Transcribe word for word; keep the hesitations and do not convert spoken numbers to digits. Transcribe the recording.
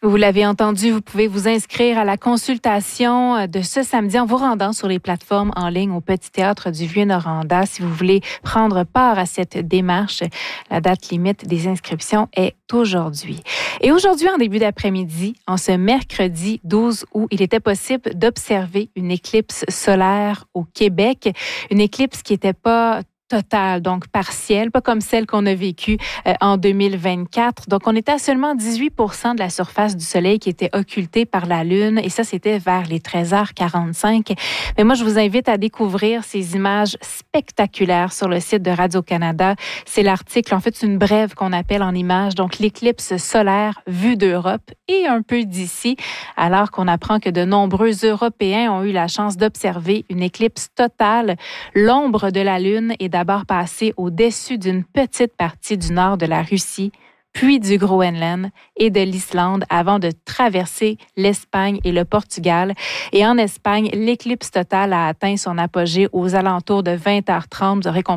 Vous l'avez entendu, vous pouvez vous inscrire à la consultation de ce samedi en vous rendant sur les plateformes en ligne au Petit Théâtre du Vieux-Noranda. Si vous voulez prendre part à cette démarche, la date limite des inscriptions est aujourd'hui. Et aujourd'hui, en début d'après-midi, en ce mercredi douze août, il était possible d'observer une éclipse solaire au Québec. Une éclipse qui n'était pas totale, donc partielle, pas comme celle qu'on a vécue euh, en deux mille vingt-quatre. Donc, on était à seulement dix-huit pour cent de la surface du Soleil qui était occultée par la Lune, et ça, c'était vers les treize heures quarante-cinq. Mais moi, je vous invite à découvrir ces images spectaculaires sur le site de Radio-Canada. C'est l'article, en fait, c'est une brève qu'on appelle en images, donc l'éclipse solaire vue d'Europe et un peu d'ici, alors qu'on apprend que de nombreux Européens ont eu la chance d'observer une éclipse totale. L'ombre de la Lune est d'abord passé au-dessus d'une petite partie du nord de la Russie, puis du Groenland et de l'Islande avant de traverser l'Espagne et le Portugal. Et en Espagne, l'éclipse totale a atteint son apogée aux alentours de vingt heures trente. Vous aurez compris